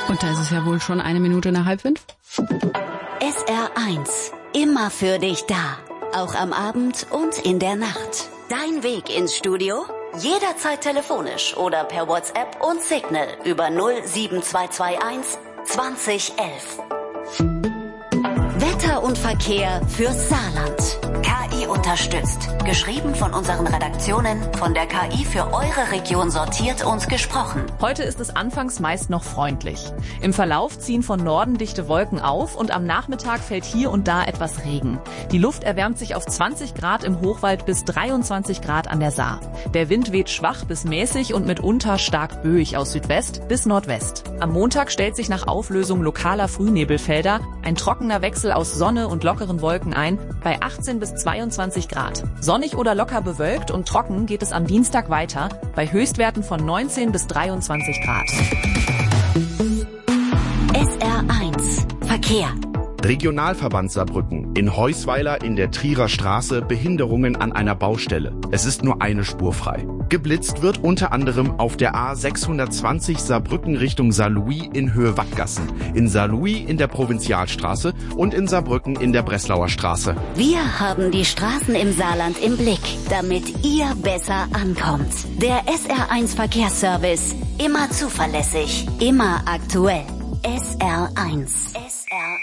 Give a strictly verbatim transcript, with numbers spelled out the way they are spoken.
Und da ist es ja wohl schon eine Minute nach halb fünf. S R eins. Immer für dich da. Auch am Abend und in der Nacht. Dein Weg ins Studio? Jederzeit telefonisch oder per WhatsApp und Signal über null sieben zwei zwei eins zwanzig elf. Wetter und Verkehr fürs Saarland. K I unterstützt. Geschrieben von unseren Redaktionen, von der K I für eure Region sortiert und gesprochen. Heute ist es anfangs meist noch freundlich. Im Verlauf ziehen von Norden dichte Wolken auf und am Nachmittag fällt hier und da etwas Regen. Die Luft erwärmt sich auf zwanzig Grad im Hochwald bis dreiundzwanzig Grad an der Saar. Der Wind weht schwach bis mäßig und mitunter stark böig aus Südwest bis Nordwest. Am Montag stellt sich nach Auflösung lokaler Frühnebelfelder ein trockener Wechsel aus Sonne und lockeren Wolken ein, bei achtzehn bis zweiundzwanzig Grad. Sonnig oder locker bewölkt und trocken geht es am Dienstag weiter, bei Höchstwerten von neunzehn bis dreiundzwanzig Grad. S R eins. Verkehr. Regionalverband Saarbrücken. In Heusweiler in der Trierer Straße Behinderungen an einer Baustelle. Es ist nur eine Spur frei. Geblitzt wird unter anderem auf der A sechshundertzwanzig Saarbrücken Richtung Saarlouis in Höhe Wattgassen, in Saarlouis in der Provinzialstraße und in Saarbrücken in der Breslauer Straße. Wir haben die Straßen im Saarland im Blick, damit ihr besser ankommt. Der S R eins Verkehrsservice. Immer zuverlässig, immer aktuell. S R eins. S R